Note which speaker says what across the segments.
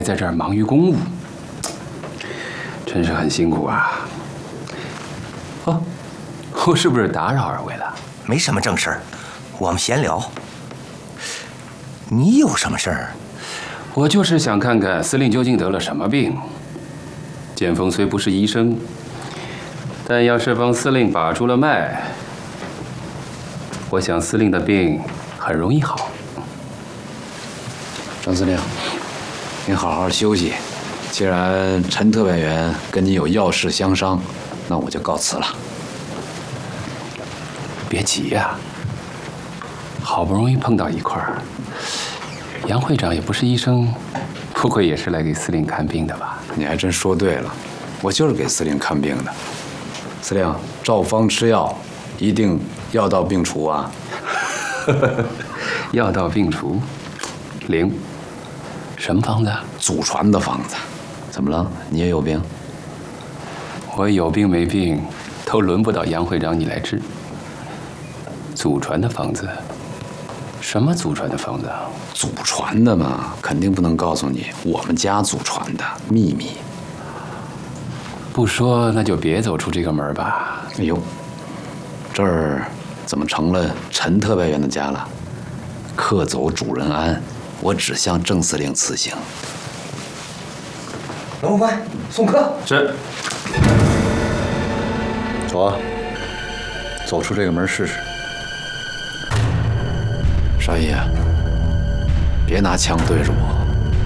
Speaker 1: 在这儿忙于公务，真是很辛苦啊。哦，我是不是打扰二位了？
Speaker 2: 没什么正事儿，我们闲聊。你有什么事儿？
Speaker 1: 我就是想看看司令究竟得了什么病。剑锋虽不是医生，但要是帮司令把住了脉，我想司令的病很容易好。
Speaker 3: 张司令，您好好休息。既然陈特派员跟你有要事相商，那我就告辞了。
Speaker 1: 别急呀，好不容易碰到一块儿。杨会长也不是医生，不会也是来给司令看病的吧？
Speaker 3: 你还真说对了，我就是给司令看病的。司令，照方吃药，一定药到病除啊！
Speaker 1: 药到病除，灵。什么方子？
Speaker 3: 祖传的方子。怎么了？你也有病？
Speaker 1: 我有病没病，都轮不到杨会长你来治。祖传的方子？什么祖传的方子啊？
Speaker 3: 祖传的嘛，肯定不能告诉你，我们家祖传的秘密。
Speaker 1: 不说，那就别走出这个门吧。
Speaker 3: 哎呦，这儿怎么成了陈特派员的家了？客走主人安，我只向郑司令辞行。
Speaker 2: 龙副官，送客。
Speaker 4: 是。走啊，走出这个门试试。
Speaker 3: 少爷，别拿枪对着我，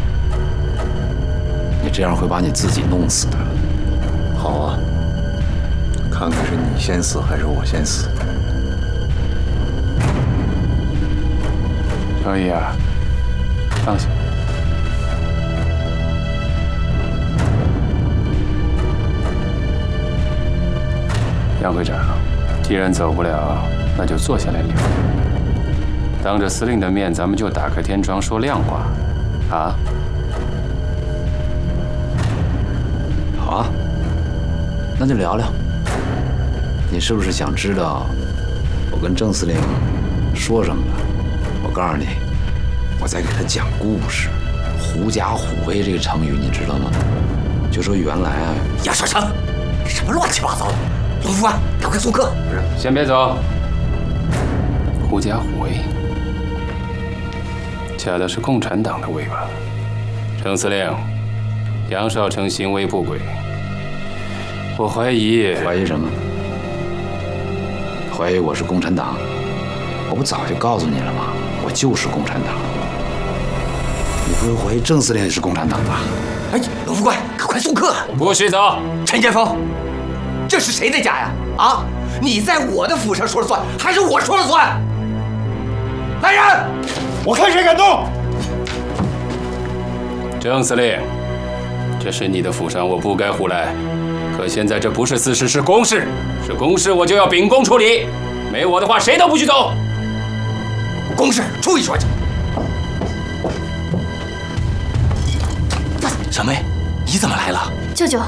Speaker 3: 你这样会把你自己弄死的。
Speaker 4: 好啊，看看是你先死还是我先死。
Speaker 1: 少爷啊，放下。杨会长，既然走不了，那就坐下来聊。当着司令的面，咱们就打开天窗说亮话，啊？
Speaker 3: 好啊，那就聊聊。你是不是想知道我跟郑司令说什么了？我告诉你，我在给他讲故事。狐假虎威这个成语你知道吗？就说原来啊，
Speaker 2: 杨少成，什么乱七八糟的！龙副官，赶快送客。
Speaker 1: 不是，先别走。狐假虎威。掐的是共产党的胃吧？郑司令，杨少成行为不轨，我怀疑。
Speaker 3: 怀疑什么？怀疑我是共产党？我不早就告诉你了吗？我就是共产党。你不会怀疑郑司令也是共产党吧？
Speaker 2: 哎，龙副官，赶快送客。
Speaker 1: 不许走！
Speaker 2: 陈剑锋，这是谁的家呀？啊，你在我的府上说了算，还是我说了算？来人！
Speaker 4: 我看谁敢动！
Speaker 1: 郑司令，这是你的府上，我不该胡来。可现在这不是私事，是公事，是公事，我就要秉公处理。没我的话，谁都不许走。
Speaker 2: 公事出去说去。小梅，你怎么来了？
Speaker 5: 舅舅，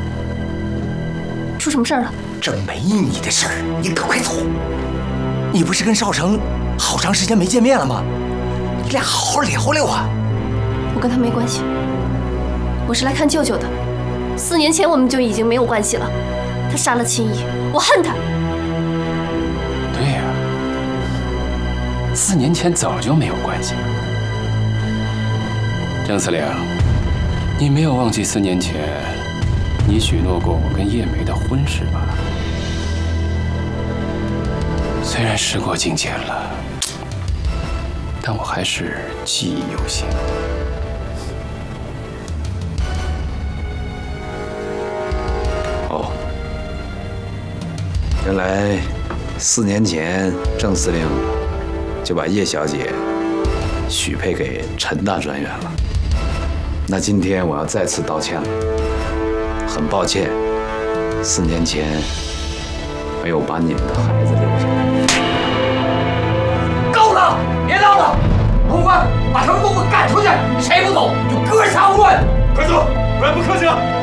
Speaker 5: 出什么事儿了？
Speaker 2: 这没你的事儿，你赶快走。你不是跟少成好长时间没见面了吗？你俩好好聊聊啊！
Speaker 5: 我跟他没关系，我是来看舅舅的。4年前我们就已经没有关系了。他杀了秦怡，我恨他。
Speaker 1: 对呀，4年前早就没有关系了。郑司令，你没有忘记4年前你许诺过我跟叶梅的婚事吧？虽然时过境迁了，但我还是记忆犹新。
Speaker 3: 哦，原来4年前郑司令就把叶小姐许配给陈大专员了。那今天我要再次道歉了，很抱歉，4年前没有把你们的孩子留下。
Speaker 2: 够了，别闹了！龙副官，把他们都给我赶出去！谁不走就格杀勿论！
Speaker 4: 快走，不然不客气了。